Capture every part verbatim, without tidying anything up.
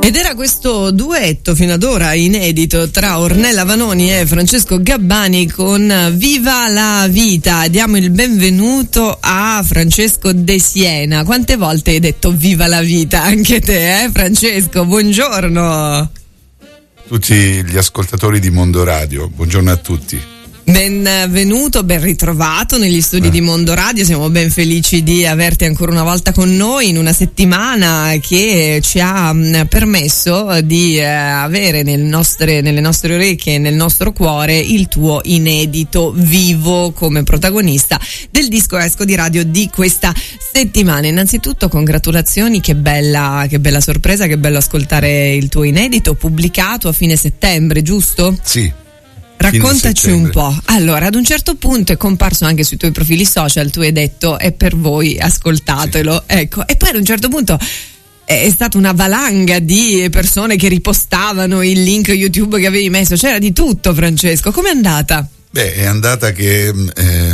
Ed era questo duetto fino ad ora inedito tra Ornella Vanoni e Francesco Gabbani con Viva la vita. Diamo il benvenuto a Francesco De Siena. Quante volte hai detto viva la vita? Anche te, eh Francesco? Buongiorno. Tutti gli ascoltatori di Mondo Radio, buongiorno a tutti. Benvenuto, ben ritrovato negli studi eh. di Mondo Radio. Siamo ben felici di averti ancora una volta con noi in una settimana che ci ha mh, permesso di eh, avere nel nostre, nelle nostre orecchie e nel nostro cuore il tuo inedito vivo come protagonista del disco esco di radio di questa settimana. Innanzitutto congratulazioni, che bella, che bella sorpresa, che bello ascoltare il tuo inedito pubblicato a fine settembre, giusto? Sì. Raccontaci un po'. Allora, ad un certo punto è comparso anche sui tuoi profili social, tu hai detto è per voi, ascoltatelo, sì. Ecco, e poi ad un certo punto è stata una valanga di persone che ripostavano il link YouTube che avevi messo, c'era di tutto. Francesco, com'è andata? Beh, è andata che eh,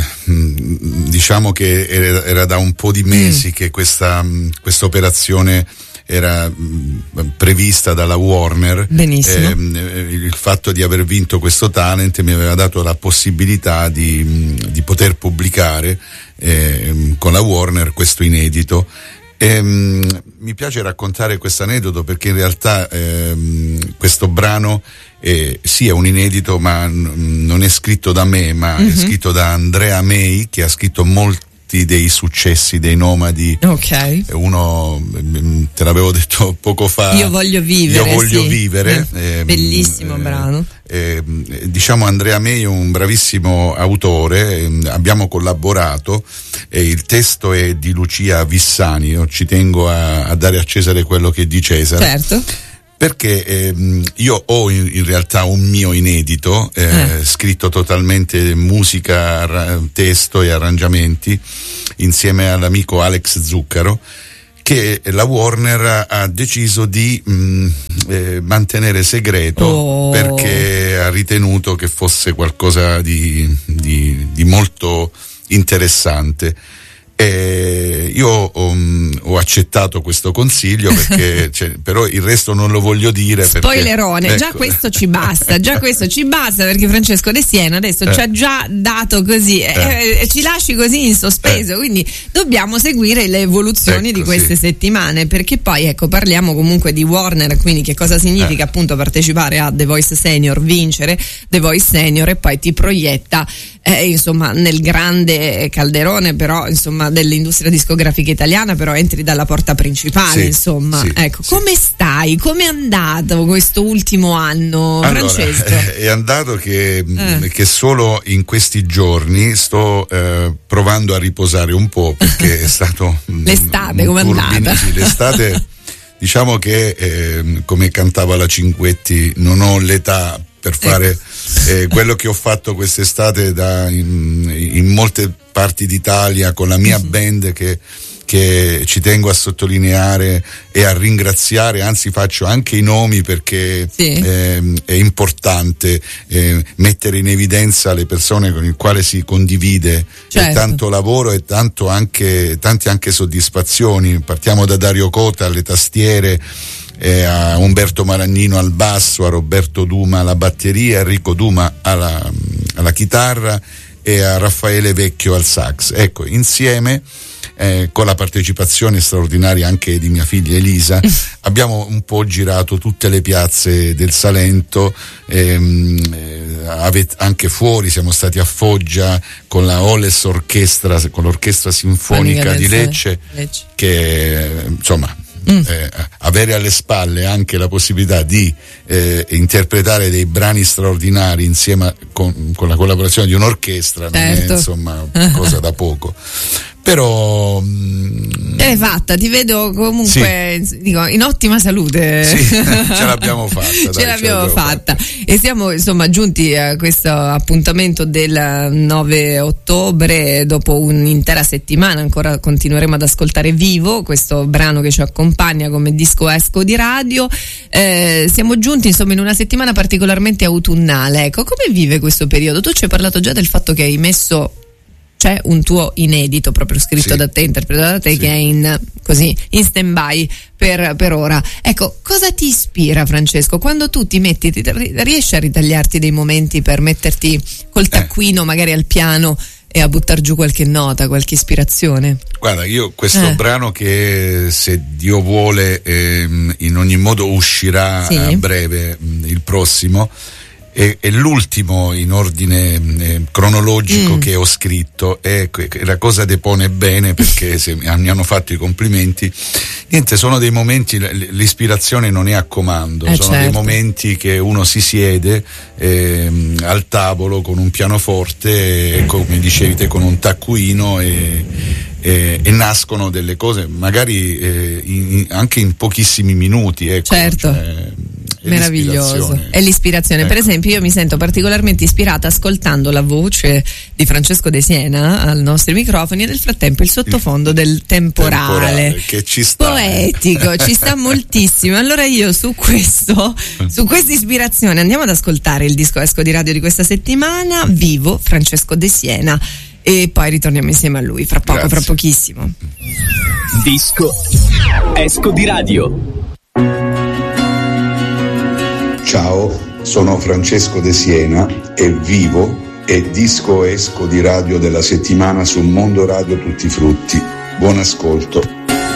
diciamo che era, era da un po' di mesi mm. che questa questa operazione era mh, prevista dalla Warner. Benissimo. Eh, il fatto di aver vinto questo talent mi aveva dato la possibilità di, mh, di poter pubblicare eh, con la Warner questo inedito. E, mh, mi piace raccontare questo aneddoto perché in realtà ehm, questo brano eh, sì è un inedito, ma n- non è scritto da me, ma mm-hmm. è scritto da Andrea May, che ha scritto molti dei successi dei Nomadi. Ok. Uno, te l'avevo detto poco fa, Io voglio vivere. Io voglio sì. vivere. Eh, eh, bellissimo eh, brano. Eh, diciamo Andrea May è un bravissimo autore, eh, abbiamo collaborato, eh, il testo è di Lucia Vissani, io ci tengo a, a dare a Cesare quello che è di Cesare. Certo. Perché ehm, io ho in, in realtà un mio inedito, eh, eh. scritto totalmente musica, arra- testo e arrangiamenti, insieme all'amico Alex Zuccaro, che la Warner ha deciso di mh, eh, mantenere segreto oh. perché ha ritenuto che fosse qualcosa di, di, di molto interessante. E io ho, ho accettato questo consiglio perché cioè, però il resto non lo voglio dire perché, spoilerone, ecco. già questo ci basta, già questo ci basta perché Francesco De Siena adesso eh. ci ha già dato così eh. Eh, ci lasci così in sospeso, eh. quindi dobbiamo seguire le evoluzioni ecco, di queste sì. settimane, perché poi ecco parliamo comunque di Warner, quindi che cosa significa eh. appunto partecipare a The Voice Senior, vincere The Voice Senior e poi ti proietta eh, insomma nel grande calderone però insomma dell'industria discografica italiana, però entri dalla porta principale, sì, insomma. Sì, ecco, sì. Come stai? Come è andato questo ultimo anno, allora, Francesco? È andato che, eh. che solo in questi giorni sto eh, provando a riposare un po' perché è stato l'estate, come è andata? Sì, l'estate diciamo che eh, come cantava la Cinquetti, non ho l'età per fare eh, quello che ho fatto quest'estate da in, in molte parti d'Italia con la mia mm-hmm. band che, che ci tengo a sottolineare e a ringraziare, anzi faccio anche i nomi perché sì. eh, è importante eh, mettere in evidenza le persone con le quali si condivide certo. tanto lavoro e tanto anche, tante anche soddisfazioni. Partiamo da Dario Cota alle tastiere, Eh, a Umberto Maragnino al basso, a Roberto Duma alla batteria, a Enrico Duma alla, alla chitarra e a Raffaele Vecchio al sax. Ecco, insieme eh, con la partecipazione straordinaria anche di mia figlia Elisa abbiamo un po' girato tutte le piazze del Salento, ehm, eh, anche fuori siamo stati a Foggia con la Oles Orchestra, con l'orchestra sinfonica di Lecce, Lecce. che insomma Mm. Eh, avere alle spalle anche la possibilità di eh, interpretare dei brani straordinari insieme a, con, con la collaborazione di un'orchestra certo. non è insomma cosa da poco. Però mh, ce l'hai fatta, ti vedo comunque sì. dico, in ottima salute. Sì, ce l'abbiamo fatta. Dai, ce, l'abbiamo ce l'abbiamo fatta. fatta. E siamo insomma giunti a questo appuntamento del nove ottobre, dopo un'intera settimana ancora continueremo ad ascoltare vivo questo brano che ci accompagna come disco esco di radio. Eh, siamo giunti insomma in una settimana particolarmente autunnale. Ecco, come vive questo periodo? Tu ci hai parlato già del fatto che hai messo c'è un tuo inedito proprio scritto sì. da te, interpretato da te, sì. che è in così in stand-by per, per ora. Ecco, cosa ti ispira, Francesco? Quando tu ti metti, ti, riesci a ritagliarti dei momenti per metterti col taccuino eh. magari al piano e a buttar giù qualche nota, qualche ispirazione? Guarda, io questo eh. brano che, se Dio vuole, ehm, in ogni modo uscirà sì. a breve, il prossimo, è, è l'ultimo in ordine eh, cronologico mm. che ho scritto, e la cosa depone bene, perché se mi hanno fatto i complimenti. Niente, sono dei momenti, l'ispirazione non è a comando, eh sono certo. dei momenti che uno si siede eh, al tavolo con un pianoforte e, come dicevi te, con un taccuino e, e, e nascono delle cose magari eh, in, anche in pochissimi minuti, ecco, certo. cioè, è meraviglioso, l'ispirazione. è l'ispirazione. Ecco. Per esempio, io mi sento particolarmente ispirata ascoltando la voce di Francesco De Siena ai nostri microfoni, e nel frattempo il sottofondo il del temporale, temporale che ci sta, poetico, ci sta moltissimo. Allora io su questo, su questa ispirazione andiamo ad ascoltare il disco esco di radio di questa settimana, Vivo, Francesco De Siena, e poi ritorniamo insieme a lui fra poco, Grazie. fra pochissimo. Disco esco di radio. Ciao, sono Francesco De Siena e Vivo è disco esco di radio della settimana su Mondo Radio Tutti Frutti. Buon ascolto.